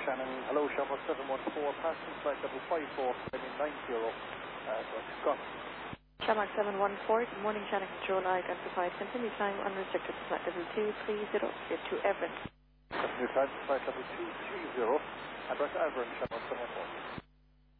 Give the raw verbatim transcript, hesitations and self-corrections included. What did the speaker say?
Shannon. Hello, Shamrock seven one four, passing flight level five four, heading nine zero, uh, to Scott. Shamrock seven one four, good morning, Shannon Control, I identified. Continue time unrestricted, flight level two three zero, clear to Everett. Continue time, flight level two three zero, and back to Everett, Shamrock seven one four.